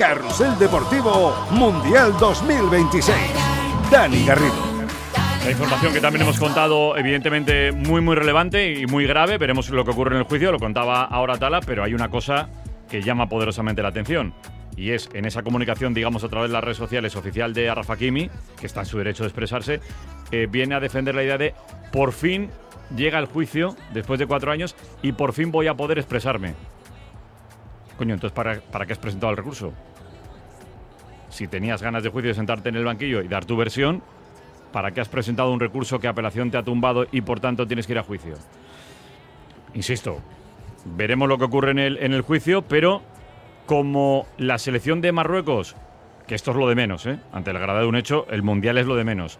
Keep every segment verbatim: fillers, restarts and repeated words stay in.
Carrusel Deportivo Mundial dos mil veintiséis. Dani Garrido. La información que también hemos contado, evidentemente muy muy relevante y muy grave. Veremos lo que ocurre en el juicio, lo contaba ahora Tala, pero hay una cosa que llama poderosamente la atención. Y es en esa comunicación, digamos, a través de las redes sociales oficial de Achraf Hakimi, que está en su derecho de expresarse, eh, viene a defender la idea de por fin llega el juicio después de cuatro años y por fin voy a poder expresarme. Coño, entonces ¿para, para qué has presentado el recurso? Si tenías ganas de juicio de sentarte en el banquillo y dar tu versión, ¿para qué has presentado un recurso que apelación te ha tumbado y por tanto tienes que ir a juicio? Insisto, veremos lo que ocurre en el, en el juicio, pero como la selección de Marruecos, que esto es lo de menos, ¿eh? Ante la gravedad de un hecho, el Mundial es lo de menos,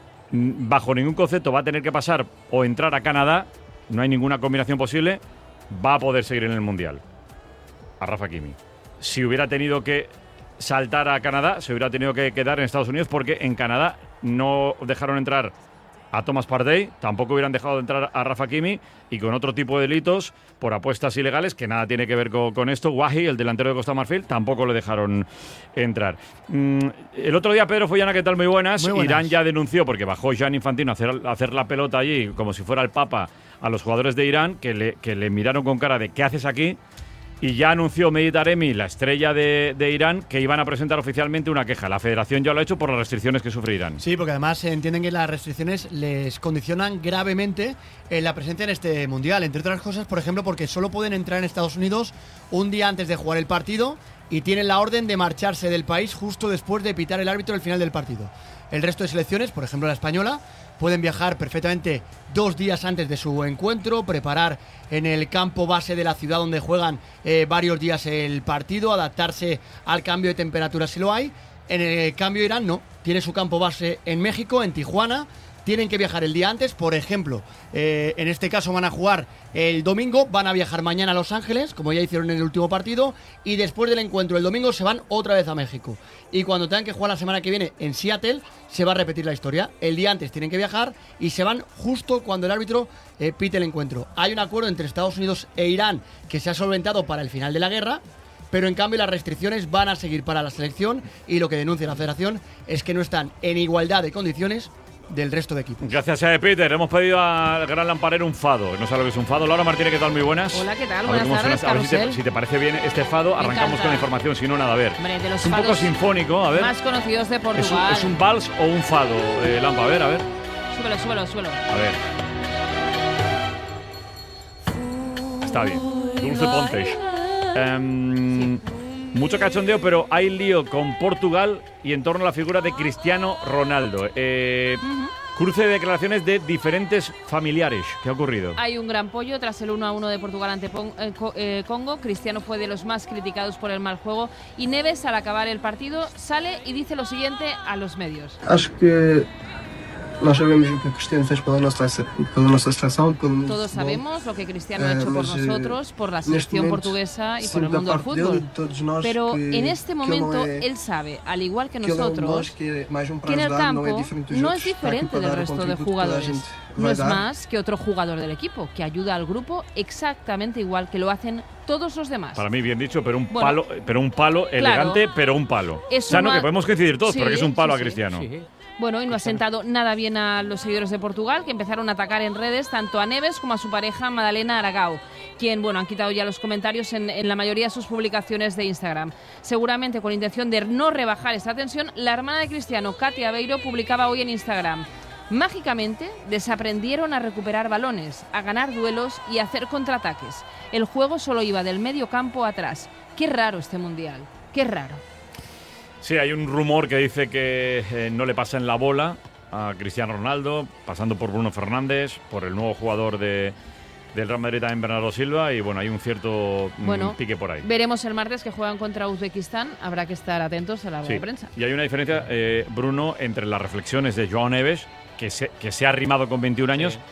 bajo ningún concepto va a tener que pasar o entrar a Canadá, no hay ninguna combinación posible, va a poder seguir en el Mundial. Achraf Hakimi. Si hubiera tenido que saltar a Canadá, se hubiera tenido que quedar en Estados Unidos porque en Canadá no dejaron entrar a Thomas Partey, tampoco hubieran dejado de entrar a Achraf Hakimi y con otro tipo de delitos por apuestas ilegales que nada tiene que ver con, con esto. Wahi, el delantero de Costa Marfil, tampoco le dejaron entrar. Mm, el otro día, Pedro Follana, ¿qué tal? Muy buenas. Muy buenas. Irán ya denunció, porque bajó Gianni Infantino a hacer, a hacer la pelota allí como si fuera el Papa a los jugadores de Irán, que le, que le miraron con cara de ¿qué haces aquí? Y ya anunció Mehdi Taremi, la estrella de, de Irán, que iban a presentar oficialmente una queja. La federación ya lo ha hecho por las restricciones que sufre Irán. Sí, porque además entienden que las restricciones les condicionan gravemente en la presencia en este Mundial. Entre otras cosas, por ejemplo, porque solo pueden entrar en Estados Unidos un día antes de jugar el partido y tienen la orden de marcharse del país justo después de pitar el árbitro el final del partido. El resto de selecciones, por ejemplo la española, pueden viajar perfectamente dos días antes de su encuentro, preparar en el campo base de la ciudad donde juegan eh, varios días el partido, adaptarse al cambio de temperatura si lo hay. En el cambio Irán no, tiene su campo base en México, en Tijuana. Tienen que viajar el día antes, por ejemplo, eh, en este caso van a jugar el domingo, van a viajar mañana a Los Ángeles, como ya hicieron en el último partido, y después del encuentro el domingo se van otra vez a México. Y cuando tengan que jugar la semana que viene en Seattle, se va a repetir la historia. El día antes tienen que viajar y se van justo cuando el árbitro eh, pite el encuentro. Hay un acuerdo entre Estados Unidos e Irán que se ha solventado para el final de la guerra, pero en cambio las restricciones van a seguir para la selección y lo que denuncia la federación es que no están en igualdad de condiciones del resto de equipos. Gracias a Peter. Hemos pedido al gran lamparero un fado. No sabe lo que es un fado. Laura Martínez, ¿qué tal? Muy buenas. Hola, ¿qué tal? Buenas tardes, a ver si te, si te parece bien este fado. Me arrancamos encanta. Con la información, si no, nada, a ver. Hombre, de los es un poco sinfónico, a ver. Más conocidos de Portugal. ¿Es un, es un vals o un fado, eh, Lampa? A ver, a ver. Súbelo, súbelo, súbelo. A ver. Está bien. Dulce Pontes. Um, sí. Mucho cachondeo, pero hay lío con Portugal y en torno a la figura de Cristiano Ronaldo. Eh, uh-huh. Cruce de declaraciones de diferentes familiares. ¿Qué ha ocurrido? Hay un gran pollo tras el uno a uno de Portugal ante Pon- eh, eh, Congo. Cristiano fue de los más criticados por el mal juego y Neves, al acabar el partido, sale y dice lo siguiente a los medios. Acho que nós sabemos o que Cristiano fez pela nossa, pela nossa seleção, pelo Todos sabemos lo que Cristiano ha hecho por nosotros, por la selección portuguesa y por el mundo del fútbol. Pero en este momento él sabe, al igual que nosotros, que en el campo no es diferente del resto de jugadores. No es más que otro jugador del equipo, que ayuda al grupo exactamente igual que lo hacen todos los demás. Para mí bien dicho, pero un bueno, palo, pero un palo claro, elegante, pero un palo. O sea, no, que podemos coincidir todos, sí, pero que es un palo sí, a Cristiano. Sí. Bueno, y no ha sentado nada bien a los seguidores de Portugal, que empezaron a atacar en redes tanto a Neves como a su pareja Madalena Aragao, quien, bueno, han quitado ya los comentarios en, en la mayoría de sus publicaciones de Instagram. Seguramente con intención de no rebajar esta tensión, la hermana de Cristiano, Katia Aveiro, publicaba hoy en Instagram: mágicamente desaprendieron a recuperar balones, a ganar duelos y a hacer contraataques. El juego solo iba del medio campo atrás. Qué raro este mundial, qué raro. Sí, hay un rumor que dice que eh, no le pasan la bola a Cristiano Ronaldo, pasando por Bruno Fernández, por el nuevo jugador de, del Real Madrid también, Bernardo Silva, y bueno, hay un cierto bueno, mm, pique por ahí. Veremos el martes que juegan contra Uzbekistán, habrá que estar atentos a la sí. de prensa. Y hay una diferencia, eh, Bruno, entre las reflexiones de Joao Neves, que se, que se ha arrimado con veintiún años, sí.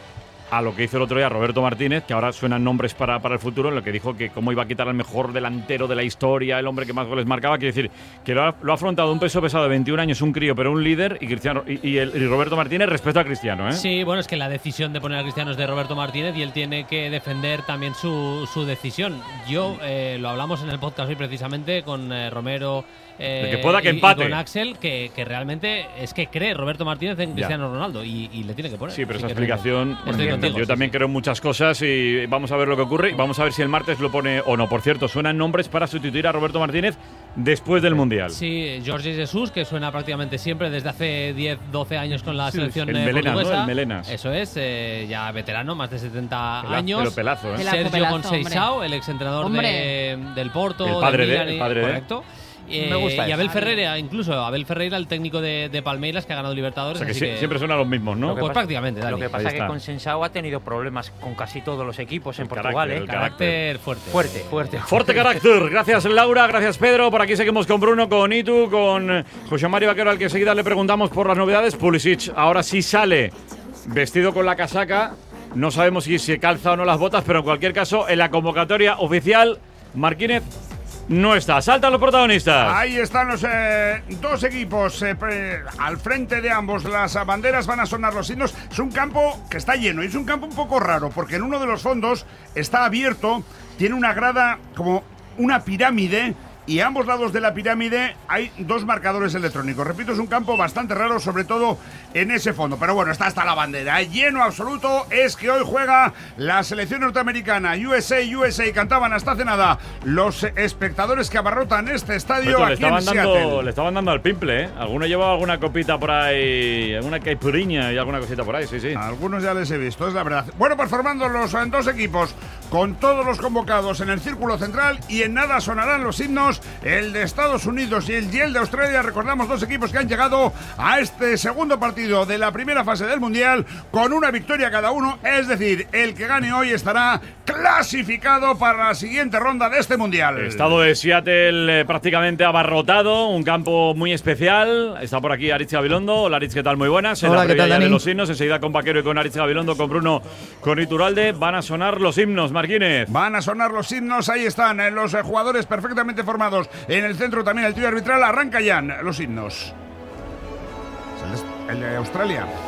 a lo que hizo el otro día Roberto Martínez, que ahora suenan nombres para, para el futuro, en lo que dijo que cómo iba a quitar al mejor delantero de la historia, el hombre que más goles marcaba. Quiere decir que lo ha, lo ha afrontado un peso pesado de veintiún años, un crío, pero un líder, y Cristiano y, y, el, y Roberto Martínez respecto a Cristiano, ¿eh? Sí, bueno, es que la decisión de poner a Cristiano es de Roberto Martínez y él tiene que defender también su, su decisión. Yo, eh, lo hablamos en el podcast hoy precisamente con eh, Romero eh, que pueda que y, empate. y con Axel, que, que realmente es que cree Roberto Martínez en Cristiano ya. Ronaldo y, y le tiene que poner. Sí, pero Así esa explicación, estoy contigo, yo sí, también sí. creo en muchas cosas y vamos a ver lo que ocurre y vamos a ver si el martes lo pone o no. Por cierto, suenan nombres para sustituir a Roberto Martínez después del Mundial. Sí, Jorge Jesús, que suena prácticamente siempre desde hace diez, doce años con la sí, selección el Melenas, portuguesa. ¿no? El Melenas. Eso es, eh, ya veterano, más de setenta Pelazo, años. Pero pelazo, ¿eh? Pelazo, Sergio pelazo, Conceição, hombre. el exentrenador Hombre. de, del Porto, El padre del de- Milan, el padre de. correcto. Eh, Me gusta y eso. Abel Ferreira, incluso Abel Ferreira, el técnico de, de Palmeiras, que ha ganado O Libertadores. sea que, así sí- que siempre suenan los mismos, ¿no? Lo que Pues pasa- prácticamente, Dani. Lo que Ahí pasa es que está. con Sensao ha tenido problemas con casi todos los equipos en El Portugal, carácter, ¿eh? el Carácter fuerte. Fuerte, fuerte. Fuerte carácter. Gracias, Laura. Gracias, Pedro. Por aquí seguimos con Bruno, con Itu, con José Mario Vaquero, al que enseguida le preguntamos por las novedades. Pulisic ahora sí sale vestido con la casaca. No sabemos si se calza o no las botas, pero en cualquier caso, en la convocatoria oficial, Marquínez no está. Saltan los protagonistas. Ahí están los eh, dos equipos eh, pre- al frente de ambos. Las banderas van a sonar los himnos. Es un campo que está lleno y es un campo un poco raro porque en uno de los fondos está abierto, tiene una grada como una pirámide y a ambos lados de la pirámide hay dos marcadores electrónicos. Repito, es un campo bastante raro, sobre todo en ese fondo. Pero bueno, está hasta la bandera. ¿eh? Lleno absoluto es que hoy juega la selección norteamericana. U S A, U S A, cantaban hasta hace nada los espectadores que abarrotan este estadio Beto, le, aquí en estaban dando, Seattle. le estaban dando al pimple, ¿eh? Alguno llevaba alguna copita por ahí, alguna caipuriña y alguna cosita por ahí, sí, sí. Algunos ya les he visto, es la verdad. Bueno, pues formando los eh, dos equipos con todos los convocados en el círculo central y en nada sonarán los himnos, el de Estados Unidos y el y el de Australia. Recordamos dos equipos que han llegado a este segundo partido de la primera fase del Mundial con una victoria cada uno, es decir, el que gane hoy estará clasificado para la siguiente ronda de este Mundial. Estado de Seattle eh, prácticamente abarrotado, un campo muy especial. Está por aquí Aritz Gabilondo. Hola Aritz, ¿qué tal? Muy buenas. En Hola, la ¿qué previa tal, ya de Dani? los himnos, enseguida con Vaquero y con Aritz Gabilondo, con Bruno, con Iturralde, van a sonar los himnos, Marquínez. Van a sonar los himnos, ahí están eh, los eh, jugadores perfectamente formados. En el centro también el trío arbitral, arranca ya los himnos. Es el de- el de Australia.